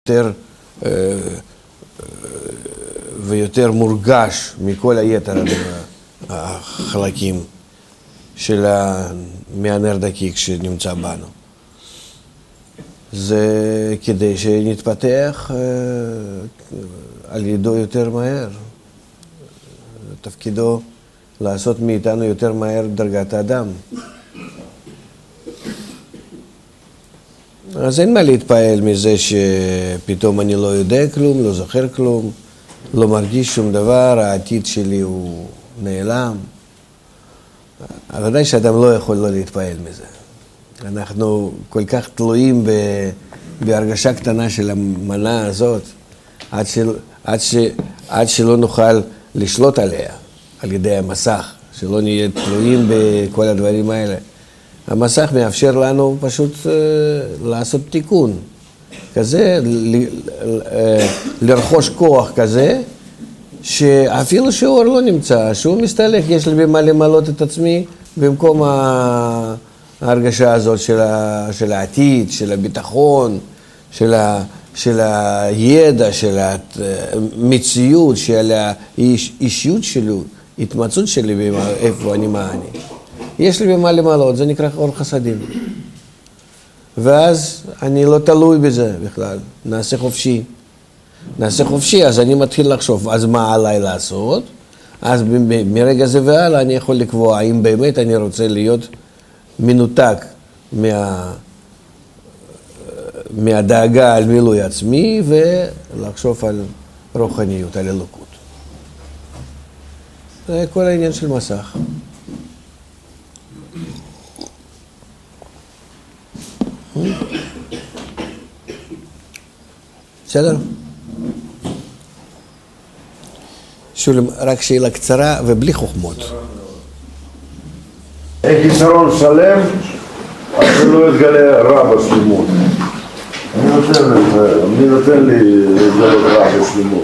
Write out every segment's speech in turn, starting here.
יותר ויותר מורגש מכל היתר החלקים של מהנר דקיק שנמצא בנו. זה כדי שנתפתח על ידו יותר מהר. תפקידו לעשות מאיתנו יותר מהר דרגת האדם. אז אין מה להתפעל מזה שפתאום אני לא יודע כלום, לא זוכר כלום, לא מרגיש שום דבר, העתיד שלי הוא נעלם. אבל ודאי שאדם לא יכול לא להתפעל מזה. אנחנו כל כך תלויים בהרגשה קטנה של המנה הזאת, עד שלא נוכל לשלוט עליה, על ידי המסך, שלא נהיה תלויים בכל הדברים האלה. המסך מאפשר לנו פשוט לעשות תיקון כזה, לרכוש כוח כזה, שאפילו שאור לא נמצא, שהוא מסתלק, יש לי במה למלות את עצמי, במקום ההרגשה הזאת של העתיד, של הביטחון, של הידע, של המציאות, של האישיות שלי, התמצאות שלי איפה אני, מה אני. יש לי במה למלות, זה נקרא אור חסדים. ואז אני לא תלוי בזה בכלל, נעשה חופשי. נעשה חופשי, אז אני מתחיל לחשוב, אז מה עליי לעשות? אז מרגע זה והלאה אני יכול לקבוע האם באמת אני רוצה להיות מנותק מהדאגה על מילוי עצמי ולחשוב על רוחניות, על אלוקות. זה כל העניין של מסך. בסדר? שולם, רק שאלה קצרה ובלי חוכמות. איך יתרון שלם, אז לא יתגלה רע בשלמות. מי נותן לי להתגלות רע בשלמות?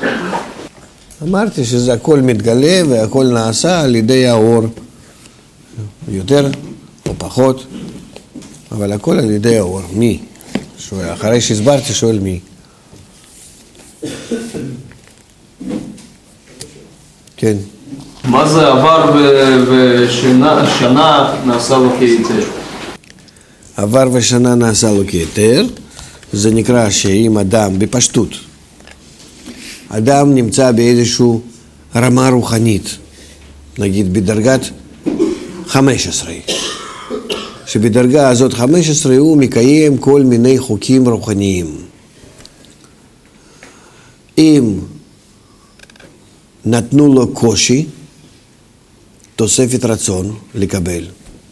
אמרתי שזה הכל מתגלה והכל נעשה על ידי האור. יותר או פחות, אבל הכל על ידי האור. מי? אחרי שהסברתי שואל מי. כן. מה זה עבר ושנה נעשה לו כהיתר? עבר ושנה נעשה לו כהיתר, זה נקרא שאם אדם, בפשטות, אדם נמצא באיזשהו רמה רוחנית, נגיד בדרגת 15, שבדרגה הזאת 15 הוא מקיים כל מיני חוקים רוחניים. אם נתנו לו קושי, תוספת רצון לקבל,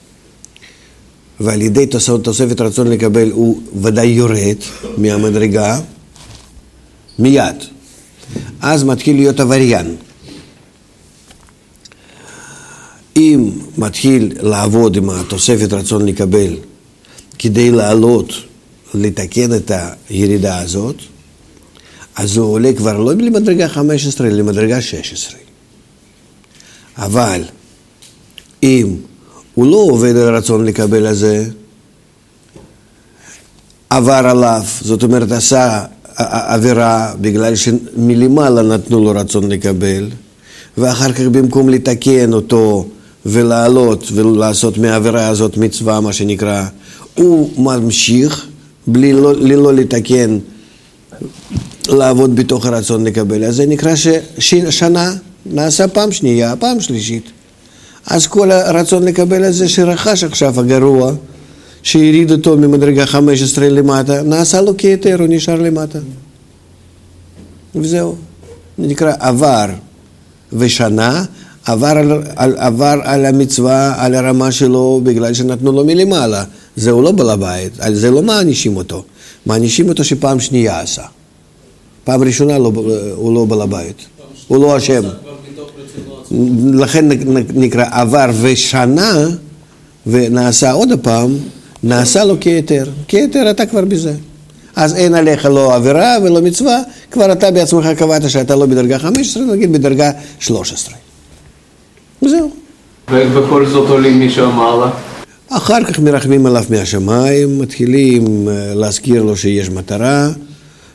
ועל ידי תוספת רצון לקבל הוא ודאי יורד מהמדרגה מיד, אז מתחיל להיות עבריין. אם מתחיל לעבוד עם התוספת רצון לקבל כדי לעלות, לתקן את הירידה הזאת, אז הוא עולה כבר לא למדרגה 15, אלא למדרגה 16. אבל אם הוא לא עובד על הרצון לקבל הזה, עבר עליו, זאת אומרת עשה עבירה בגלל שמלמעלה נתנו לו רצון לקבל, ואחר כך במקום לתקן אותו ולעלות ולעשות מהעבירה הזאת מצווה, מה שנקרא, הוא ממשיך בלי לא לתקן, לעבוד בתוך הרצון לקבל. אז זה נקרא ששנה נעשה פעם שנייה, פעם שלישית. אז כל הרצון לקבל הזה שרכש עכשיו הגרוע, שיריד אותו ממדרגה 15 למטה, נעשה לו כהיתר, הוא נשאר למטה. וזהו. נקרא עבר ושנה, עבר על המצווה, על הרמה שלו, בגלל שנתנו לו מלמעלה. זהו לא בעל הבית, על זה לא מענישים אותו. מענישים אותו שפעם שנייה עשה. פעם ראשונה הוא לא בעל הבית, הוא לא אשם. לכן נקרא עבר ושנה, ונעשה עוד הפעם, נעשה לו כהיתר. כהיתר אתה כבר בזה. אז אין עליך לא עבירה ולא מצווה, כבר אתה בעצמך קבעת שאתה לא בדרגה 15, נגיד בדרגה 13. וזהו. ובכל זאת עולים משם מעלה? אחר כך מרחמים עליו מהשמיים, מתחילים להזכיר לו שיש מטרה,